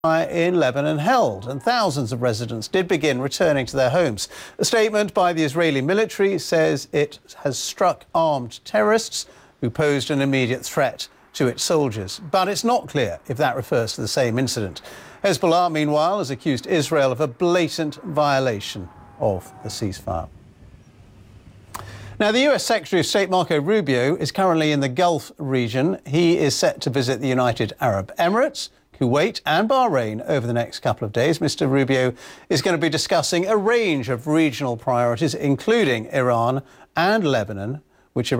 in Lebanon held, and thousands of residents did begin returning to their homes. A statement by the Israeli military says it has struck armed terrorists who posed an immediate threat to its soldiers. But it's not clear if that refers to the same incident. Hezbollah, meanwhile, has accused Israel of a blatant violation of the ceasefire. Now, the US Secretary of State Marco Rubio is currently in the Gulf region. He is set to visit the United Arab Emirates, Kuwait and Bahrain over the next couple of days. Mr. Rubio is going to be discussing a range of regional priorities, including Iran and Lebanon, which are